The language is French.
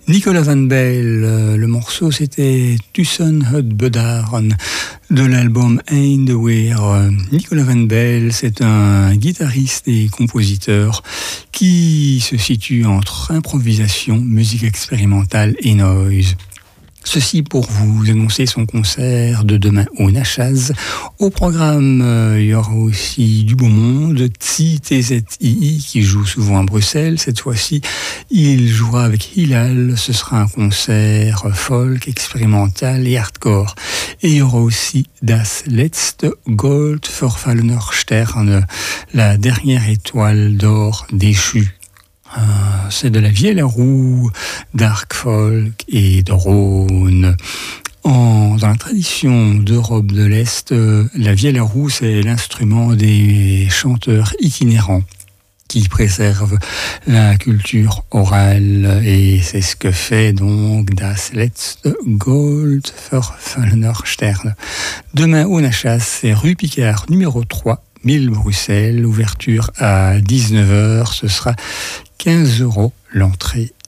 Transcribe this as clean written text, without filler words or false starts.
Nicolas Van Bell, le morceau c'était Tussen het Bedaren de l'album Eindweer. Nicolas Van Bell, c'est un guitariste et compositeur qui se situe entre improvisation, musique expérimentale et noise. Ceci pour vous annoncer son concert de demain au Nachaz. Au programme, il y aura aussi du beau monde, TZII qui joue souvent à Bruxelles. Cette fois-ci, il jouera avec Hilal. Ce sera un concert folk, expérimental et hardcore. Et il y aura aussi Das letzte Gold verfallener Stern, la dernière étoile d'or déchue. C'est de la vieille roue, dark folk et drone. Dans la tradition d'Europe de l'Est, la vieille roue, c'est l'instrument des chanteurs itinérants qui préservent la culture orale, et c'est ce que fait donc Das letzte Gold verfallener Stern. Demain au Nachaz, c'est rue Picard numéro 3, 1000 Bruxelles, ouverture à 19h, ce sera 15 € l'entrée.